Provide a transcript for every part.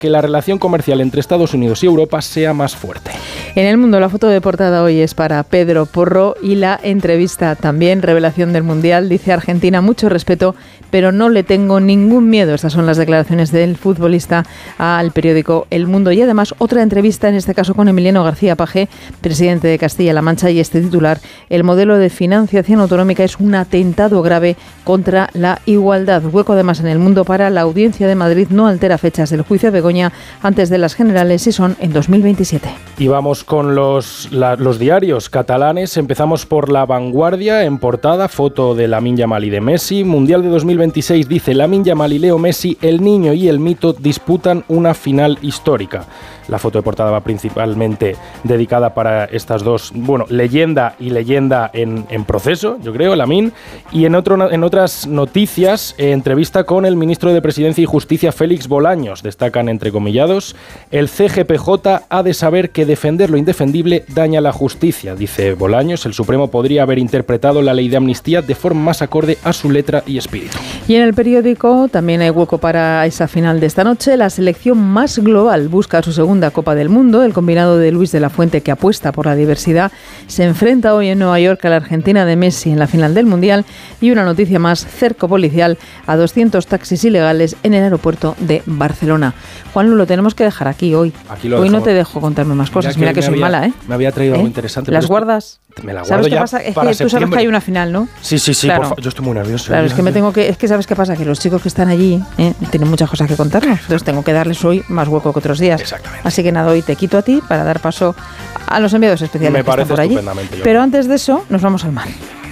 que la relación comercial entre Estados Unidos y Europa sea más fuerte. En El Mundo, la foto de portada hoy es para Pedro Porro y la entrevista también, revelación del Mundial. Dice: Argentina, mucho respeto, pero no le tengo ningún miedo. Estas son las declaraciones del futbolista al periódico El Mundo. Y además otra entrevista, en este caso con Emiliano García Paje, presidente de Castilla-La Mancha, y este titular: el modelo de financiación autonómica es un atentado grave contra la igualdad. Hueco además en El Mundo para la Audiencia de Madrid no altera fechas del juicio de Begoña antes de las generales y son en 2027. Y vamos con los diarios catalanes. Empezamos por La Vanguardia, en portada, foto de Lamine Yamal y de Messi. Mundial de 2026, dice: Lamine Yamal y Leo Messi, el niño y el mito, disputan una final histórica. La foto de portada va principalmente dedicada para estas dos, leyenda y leyenda en proceso, yo creo, Lamine. Y en otras noticias, entrevista con el ministro de Presidencia y Justicia, Félix Bolaños. Destacan entrecomillados: el CGPJ ha de saber que defender lo indefendible daña la justicia. Dice Bolaños: el Supremo podría haber interpretado la ley de amnistía de forma más acorde a su letra y espíritu. Y en El Periódico también hay hueco para esa final de esta noche. La selección más global busca su segunda Copa del Mundo. El combinado de Luis de la Fuente, que apuesta por la diversidad, se enfrenta hoy en Nueva York a la Argentina de Messi en la final del Mundial. Y una noticia más: cerco policial a 200 taxis ilegales en el aeropuerto de Barcelona. Juanlu, lo tenemos que dejar aquí hoy. Hoy no te dejo contarme más cosas. Mira que soy mala, ¿eh? Me había traído algo interesante. ¿Las guardas? Me la guardo. ¿Sabes qué pasa? Es que tú sabes que hay una final, ¿no? Sí, claro. Yo estoy muy nervioso. Claro, es que ¿sabes qué pasa? Que los chicos que están allí tienen muchas cosas que contarnos. Entonces tengo que darles hoy más hueco que otros días. Exactamente. Así que nada, hoy te quito a ti para dar paso a los enviados especiales. Me parece que están por allí. estupendamente. Pero antes de eso, nos vamos al mar.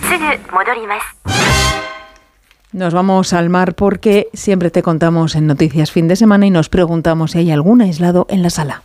Nos vamos al mar porque siempre te contamos en Noticias Fin de Semana y nos preguntamos si hay algún aislado en la sala.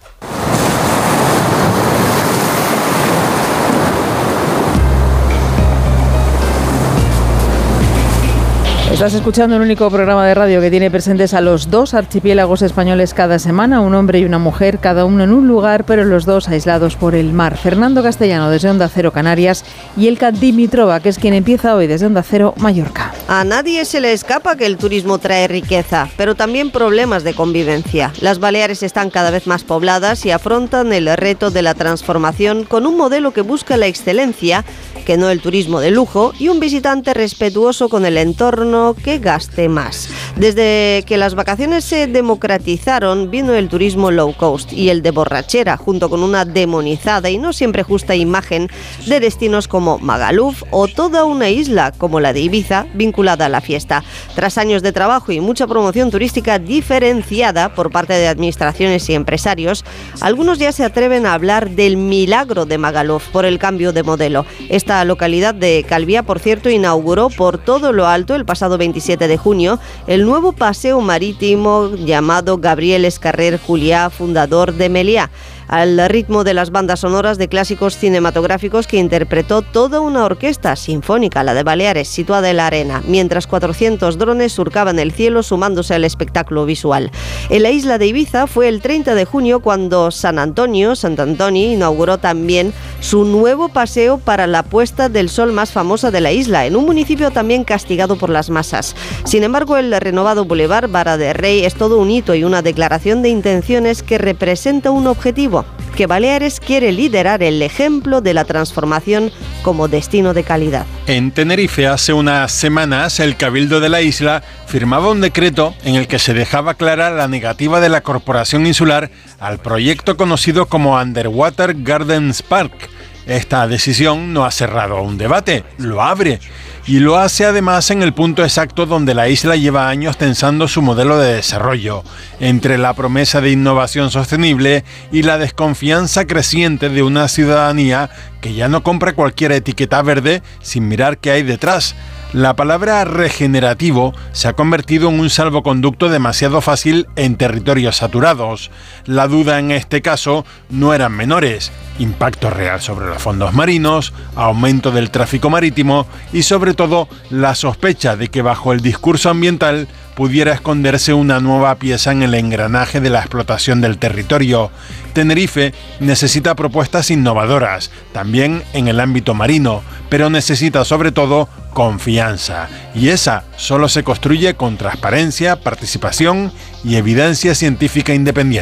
Estás escuchando el único programa de radio que tiene presentes a los dos archipiélagos españoles cada semana, un hombre y una mujer, cada uno en un lugar, pero los dos aislados por el mar. Fernando Castellano desde Onda Cero Canarias y Elka Dimitrova, que es quien empieza hoy desde Onda Cero Mallorca. A nadie se le escapa que el turismo trae riqueza, pero también problemas de convivencia. Las Baleares están cada vez más pobladas y afrontan el reto de la transformación con un modelo que busca la excelencia, que no el turismo de lujo, y un visitante respetuoso con el entorno que gaste más. Desde que las vacaciones se democratizaron, vino el turismo low cost y el de borrachera, junto con una demonizada y no siempre justa imagen de destinos como Magaluf o toda una isla como la de Ibiza, vinculada a la fiesta. Tras años de trabajo y mucha promoción turística diferenciada por parte de administraciones y empresarios, algunos ya se atreven a hablar del milagro de Magaluf por el cambio de modelo. Esta localidad de Calviá, por cierto, inauguró por todo lo alto el pasado 27 de junio el nuevo paseo marítimo llamado Gabriel Escarrer Juliá, fundador de Meliá, al ritmo de las bandas sonoras de clásicos cinematográficos que interpretó toda una orquesta sinfónica, la de Baleares, situada en la arena, mientras 400 drones surcaban el cielo sumándose al espectáculo visual. En la isla de Ibiza fue el 30 de junio cuando Sant'Antoni inauguró también su nuevo paseo para la puesta del sol más famosa de la isla, en un municipio también castigado por las masas. Sin embargo, el renovado Boulevard Vara de Rey es todo un hito y una declaración de intenciones que representa un objetivo: que Baleares quiere liderar el ejemplo de la transformación como destino de calidad. En Tenerife, hace unas semanas, el Cabildo de la isla firmaba un decreto en el que se dejaba clara la negativa de la Corporación Insular al proyecto conocido como Underwater Gardens Park. Esta decisión no ha cerrado un debate, lo abre. Y lo hace además en el punto exacto donde la isla lleva años tensando su modelo de desarrollo, entre la promesa de innovación sostenible y la desconfianza creciente de una ciudadanía que ya no compra cualquier etiqueta verde sin mirar qué hay detrás. La palabra regenerativo se ha convertido en un salvoconducto demasiado fácil en territorios saturados. La duda en este caso no eran menores: impacto real sobre los fondos marinos, aumento del tráfico marítimo y sobre todo la sospecha de que bajo el discurso ambiental pudiera esconderse una nueva pieza en el engranaje de la explotación del territorio. Tenerife necesita propuestas innovadoras, también en el ámbito marino, pero necesita sobre todo confianza, y esa solo se construye con transparencia, participación y evidencia científica independiente.